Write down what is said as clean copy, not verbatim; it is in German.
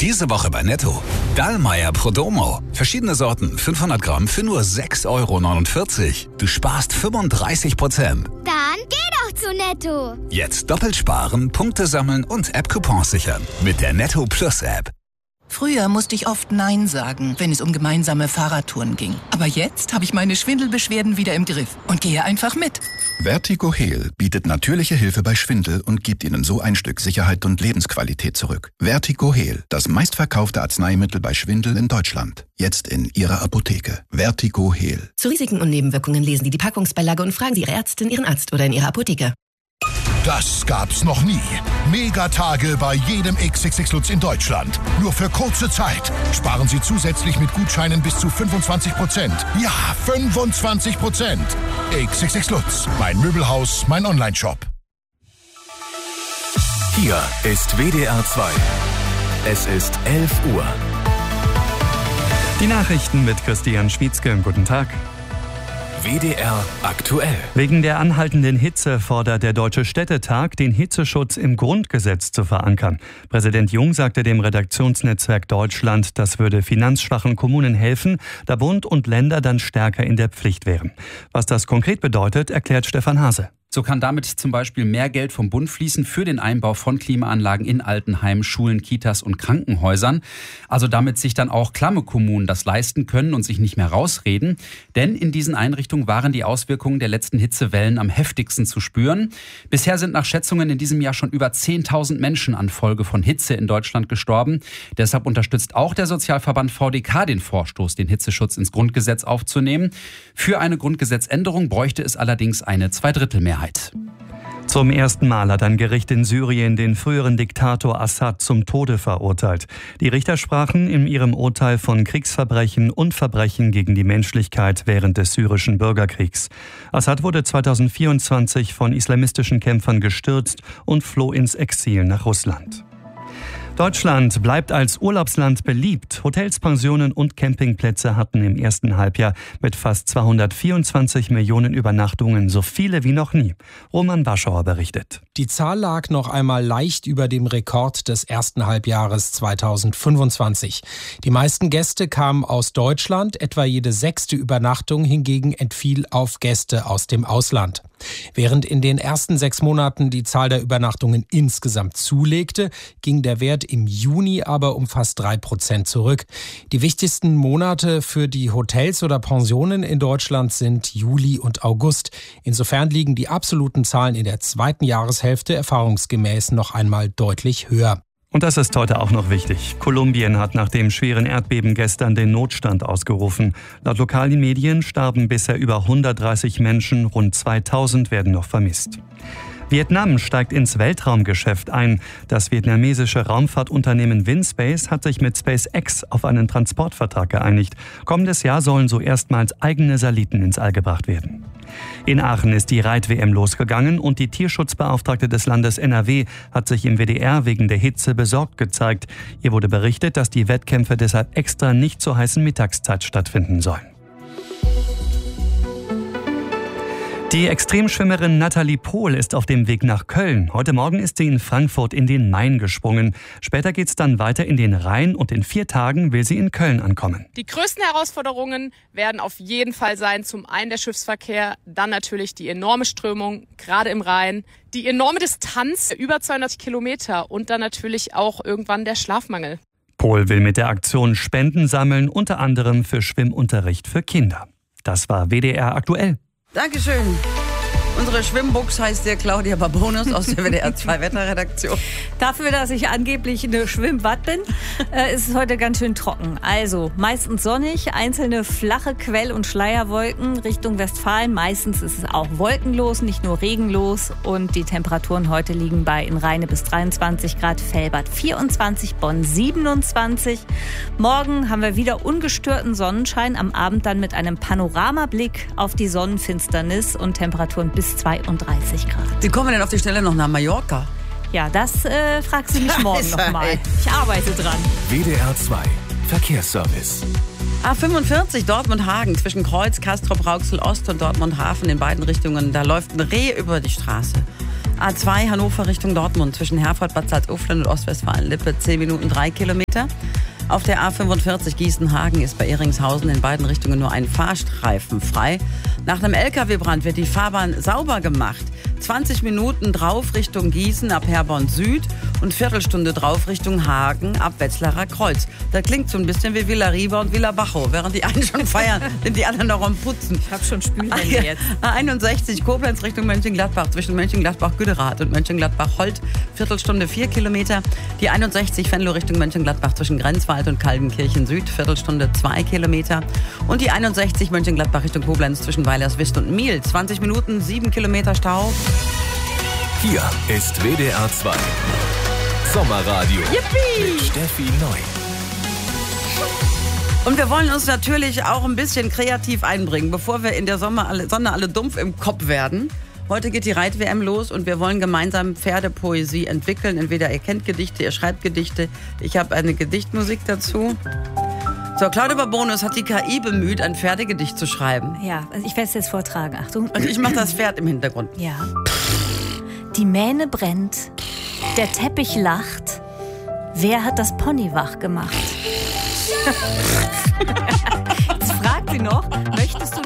Diese Woche bei Netto. Dallmayr Prodomo. Verschiedene Sorten, 500 Gramm für nur 6,49 €. Du sparst 35%. Dann geh doch zu Netto. Jetzt doppelt sparen, Punkte sammeln und App-Coupons sichern. Mit der Netto Plus App. Früher musste ich oft Nein sagen, wenn es um gemeinsame Fahrradtouren ging. Aber jetzt habe ich meine Schwindelbeschwerden wieder im Griff und gehe einfach mit. Vertigo Heal bietet natürliche Hilfe bei Schwindel und gibt Ihnen so ein Stück Sicherheit und Lebensqualität zurück. Vertigo Heal, das meistverkaufte Arzneimittel bei Schwindel in Deutschland. Jetzt in Ihrer Apotheke. Vertigo Heal. Zu Risiken und Nebenwirkungen lesen Sie die Packungsbeilage und fragen Sie Ihre Ärztin, Ihren Arzt oder in Ihrer Apotheke. Das gab's noch nie. Megatage bei jedem XXX Lutz in Deutschland. Nur für kurze Zeit. Sparen Sie zusätzlich mit Gutscheinen bis zu 25%. Ja, 25%. XXX Lutz. Mein Möbelhaus, mein Onlineshop. Hier ist WDR 2. Es ist 11 Uhr. Die Nachrichten mit Christian Schwietzke. Guten Tag. WDR aktuell. Wegen der anhaltenden Hitze fordert der Deutsche Städtetag, den Hitzeschutz im Grundgesetz zu verankern. Präsident Jung sagte dem Redaktionsnetzwerk Deutschland, das würde finanzschwachen Kommunen helfen, da Bund und Länder dann stärker in der Pflicht wären. Was das konkret bedeutet, erklärt Stefan Hase. So kann damit zum Beispiel mehr Geld vom Bund fließen für den Einbau von Klimaanlagen in Altenheimen, Schulen, Kitas und Krankenhäusern. Also damit sich dann auch klamme Kommunen das leisten können und sich nicht mehr rausreden. Denn in diesen Einrichtungen waren die Auswirkungen der letzten Hitzewellen am heftigsten zu spüren. Bisher sind nach Schätzungen in diesem Jahr schon über 10.000 Menschen an Folge von Hitze in Deutschland gestorben. Deshalb unterstützt auch der Sozialverband VDK den Vorstoß, den Hitzeschutz ins Grundgesetz aufzunehmen. Für eine Grundgesetzänderung bräuchte es allerdings eine Zweidrittelmehrheit. Zum ersten Mal hat ein Gericht in Syrien den früheren Diktator Assad zum Tode verurteilt. Die Richter sprachen in ihrem Urteil von Kriegsverbrechen und Verbrechen gegen die Menschlichkeit während des syrischen Bürgerkriegs. Assad wurde 2024 von islamistischen Kämpfern gestürzt und floh ins Exil nach Russland. Deutschland bleibt als Urlaubsland beliebt. Hotels, Pensionen und Campingplätze hatten im ersten Halbjahr mit fast 224 Millionen Übernachtungen so viele wie noch nie. Roman Warschauer berichtet. Die Zahl lag noch einmal leicht über dem Rekord des ersten Halbjahres 2025. Die meisten Gäste kamen aus Deutschland, etwa jede 6. Übernachtung hingegen entfiel auf Gäste aus dem Ausland. Während in den ersten 6 Monaten die Zahl der Übernachtungen insgesamt zulegte, ging der Wert im Juni aber um fast 3% zurück. Die wichtigsten Monate für die Hotels oder Pensionen in Deutschland sind Juli und August. Insofern liegen die absoluten Zahlen in der zweiten Jahreshälfte erfahrungsgemäß noch einmal deutlich höher. Und das ist heute auch noch wichtig. Kolumbien hat nach dem schweren Erdbeben gestern den Notstand ausgerufen. Laut lokalen Medien starben bisher über 130 Menschen, rund 2000 werden noch vermisst. Vietnam steigt ins Weltraumgeschäft ein. Das vietnamesische Raumfahrtunternehmen Vinspace hat sich mit SpaceX auf einen Transportvertrag geeinigt. Kommendes Jahr sollen so erstmals eigene Satelliten ins All gebracht werden. In Aachen ist die Reit-WM losgegangen und die Tierschutzbeauftragte des Landes NRW hat sich im WDR wegen der Hitze besorgt gezeigt. Ihr wurde berichtet, dass die Wettkämpfe deshalb extra nicht zur heißen Mittagszeit stattfinden sollen. Die Extremschwimmerin Nathalie Pohl ist auf dem Weg nach Köln. Heute Morgen ist sie in Frankfurt in den Main gesprungen. Später geht es dann weiter in den Rhein und in 4 Tagen will sie in Köln ankommen. Die größten Herausforderungen werden auf jeden Fall sein, zum einen der Schiffsverkehr, dann natürlich die enorme Strömung, gerade im Rhein, die enorme Distanz, über 200 Kilometer und dann natürlich auch irgendwann der Schlafmangel. Pohl will mit der Aktion Spenden sammeln, unter anderem für Schwimmunterricht für Kinder. Das war WDR aktuell. Dankeschön. Unsere Schwimmbuchs heißt der Claudia Babonus aus der WDR 2 Wetterredaktion. Dafür, dass ich angeblich eine Schwimmwatt bin, ist es heute ganz schön trocken. Also meistens sonnig, einzelne flache Quell- und Schleierwolken Richtung Westfalen. Meistens ist es auch wolkenlos, nicht nur regenlos. Und die Temperaturen heute liegen bei in Rheine bis 23 Grad, Velbert 24, Bonn 27. Morgen haben wir wieder ungestörten Sonnenschein, am Abend dann mit einem Panoramablick auf die Sonnenfinsternis und Temperaturen bis 32 Grad. Wie kommen wir denn auf die Stelle noch nach Mallorca? Ja, das fragst du mich morgen nochmal. Ich arbeite dran. WDR 2 Verkehrsservice. A45 Dortmund-Hagen zwischen Kreuz, Castrop, Rauxel Ost und Dortmund-Hafen in beiden Richtungen. Da läuft ein Reh über die Straße. A2 Hannover Richtung Dortmund zwischen Herford, Bad Salzuflen und Ostwestfalen-Lippe 10 Minuten 3 Kilometer. Auf der A45 Gießen-Hagen ist bei Ehringshausen in beiden Richtungen nur ein Fahrstreifen frei. Nach einem LKW-Brand wird die Fahrbahn sauber gemacht. 20 Minuten drauf Richtung Gießen ab Herborn Süd und Viertelstunde drauf Richtung Hagen ab Wetzlarer Kreuz. Das klingt so ein bisschen wie Villa Riba und Villa Bajo. Während die einen schon feiern, sind die anderen noch am Putzen. Ich habe schon Spülhände jetzt. A61 Koblenz Richtung Mönchengladbach zwischen Mönchengladbach-Güderath und Mönchengladbach-Holt. Viertelstunde 4 Kilometer. Die 61 Venlo Richtung Mönchengladbach zwischen Grenzwald und Kaldenkirchen Süd. Viertelstunde 2 Kilometer. Und die 61 Mönchengladbach Richtung Koblenz zwischen Weilerswist und Miel. 20 Minuten, 7 Kilometer Stau. Hier ist WDR 2. Sommerradio. Yippie! Mit Steffi Neu. Und wir wollen uns natürlich auch ein bisschen kreativ einbringen, bevor wir in der Sonne alle dumpf im Kopf werden. Heute geht die Reit-WM los und wir wollen gemeinsam Pferdepoesie entwickeln. Entweder ihr kennt Gedichte, ihr schreibt Gedichte. Ich habe eine Gedichtmusik dazu. So, Claudia Babonus hat die KI bemüht, ein Pferdegedicht zu schreiben. Ja, ich werde es jetzt vortragen. Achtung. Und ich mache das Pferd im Hintergrund. Ja. Die Mähne brennt, der Teppich lacht. Wer hat das Pony wach gemacht? Jetzt fragt sie noch, möchtest du